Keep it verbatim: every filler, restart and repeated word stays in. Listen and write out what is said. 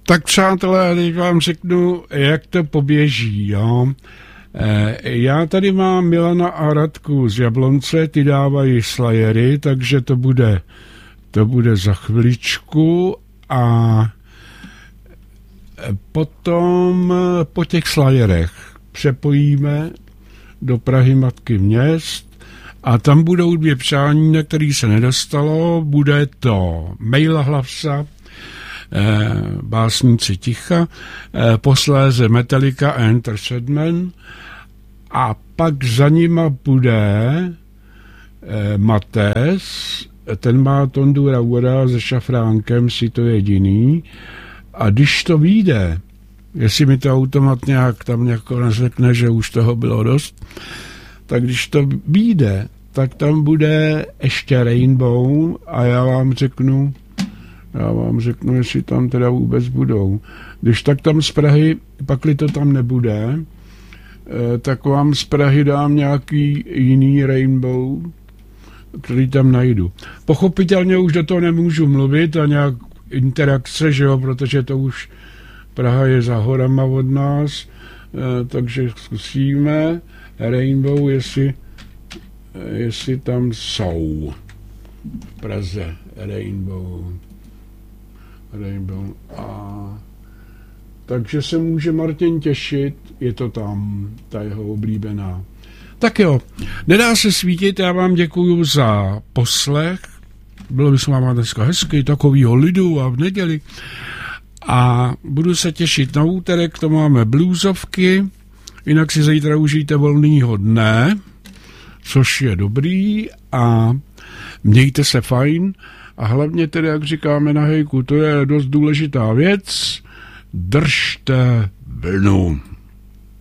Tak přátelé, teď vám řeknu, jak to poběží, jo. Já tady mám Milana a Radku z Jablonce, ty dávají slajery, takže to bude, to bude za chviličku a potom po těch slajerech přepojíme do Prahy Matky měst a tam budou dvě přání, na který se nedostalo. Bude to Mejla Hlavsa, Básníci ticha, posléze Metallica a Enter Sandman a pak za nima bude Mates, ten má Tondu Raura se Šafránkem, si to jediný, a když to vyjde, jestli mi to automat nějak tam jako neřekne, že už toho bylo dost, tak když to vyjde, tak tam bude ještě Rainbow a já vám řeknu, já vám řeknu, jestli tam teda vůbec budou. Když tak tam z Prahy, pakli to tam nebude, tak vám z Prahy dám nějaký jiný Rainbow, který tam najdu. Pochopitelně už do toho nemůžu mluvit a nějak interakce, že jo, protože to už Praha je za horama od nás, takže zkusíme Rainbow, jestli, jestli tam jsou v Praze Rainbow. Rainbow. A takže se může Martin těšit, je to tam, ta jeho oblíbená. Tak jo, nedá se svítit, já vám děkuju za poslech, bylo by s váma dneska hezky, takovýho lidu a v neděli. A budu se těšit na úterek, to máme bluesovky, jinak si zítra užijte volnýho dne, což je dobrý a mějte se fajn a hlavně tedy, jak říkáme na hejku, to je dost důležitá věc, držte vlnu.